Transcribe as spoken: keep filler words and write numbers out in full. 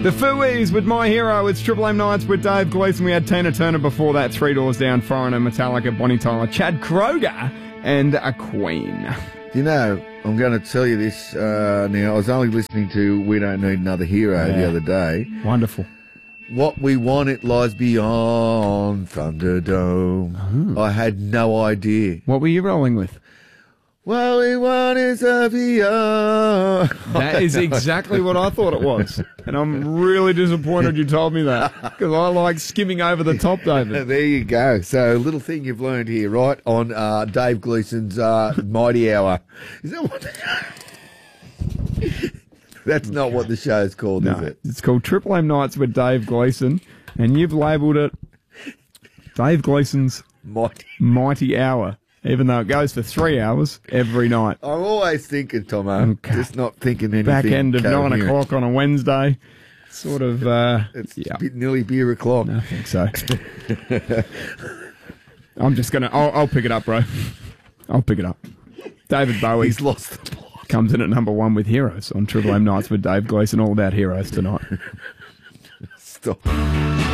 The Fooey's with My Hero. It's Triple M Nights with Dave Gleeson. We had Tina Turner before that, Three Doors Down, Foreigner, Metallica, Bonnie Tyler, Chad Kroger, and a Queen. You know, I'm going to tell you this uh, now. I was only listening to We Don't Need Another Hero Yeah. the other day. Wonderful. What we want, it lies beyond Thunderdome. Oh. I had no idea. What were you rolling with? What we want is a beyond. That is exactly what I thought it was. And I'm really disappointed you told me that, because I like skimming over the top, David. There you go. So, little thing you've learned here, right, on uh, Dave Gleeson's uh, Mighty Hour. Is that what... That's not what the show's called, No, is it? it's called Triple M Nights with Dave Gleeson, and you've labelled it Dave Gleeson's Mighty. Mighty Hour, even though it goes for three hours every night. I'm always thinking, Tomo, Okay. just not thinking anything. Back end of coherent. nine o'clock on a Wednesday. Sort of, uh, It's yeah, a bit nearly beer o'clock. I think so. I'm just going to, I'll pick it up, bro. I'll pick it up. David Bowie He's lost the plot. comes in at number one with Heroes on Triple M Nights with Dave Gleeson. All about heroes tonight. Stop.